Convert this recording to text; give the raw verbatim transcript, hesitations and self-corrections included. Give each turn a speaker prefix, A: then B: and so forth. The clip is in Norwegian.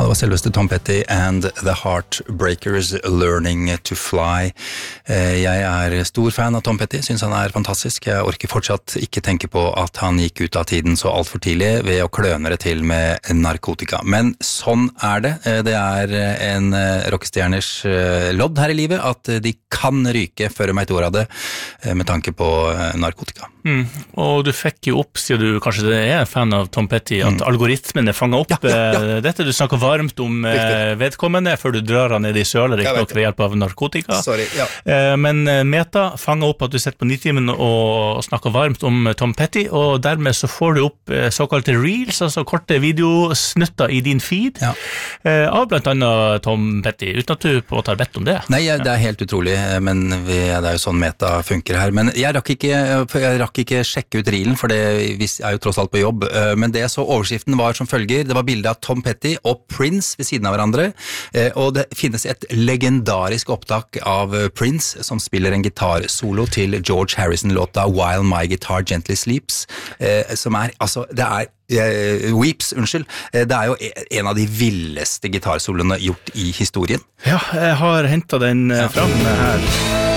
A: var selveste Tom Petty and The Heartbreakers, Learning to Fly. Jeg er stor fan av Tom Petty, synes han er fantastisk. Jeg orker fortsatt ikke tenke på at han gikk ut av tiden så alt for tidlig ved å kløne det til med narkotika. Men sånn er det. Det er en rockestjerners lodd her i livet at de kan ryke før de vet ord av det med tanke på narkotika.
B: Mm. Og du fikk jo opp, siden du kanskje er fan av Tom Petty, at mm. algoritmene fanger opp ja, ja, ja. dette. Du snakker varmt om Riktig. vedkommende før du drar han ned i sølet, riktig nok ved hjelp av narkotika.
A: Sorry, ja.
B: Men Meta fanger opp at du sitter på Nitimen og snakker varmt om Tom Petty, og dermed så får du opp såkalte reels, altså korte videosnutter i din feed, ja. av blant annet Tom Petty, uten at du på en måte har bedt om det.
A: Nei, det er helt utrolig, men vi, det er jo sånn Meta funker her. Men jeg rakk ikke, jeg rakk ikke sjekke ut reelen, for det er jo tross alt på jobb, men det så overskriften var som følger. Det var bilde av Tom Petty og Prince ved siden av hverandre, og det finnes et legendarisk opptak av Prince som spiller en gitarsolo til George Harrison-låta While My Guitar Gently Sleeps, som er, altså, det er Uh, Weeps, unnskyld. Uh, det er jo en av de villeste gitarsolene gjort i historien.
B: Ja, jeg har hentet den uh, fram her.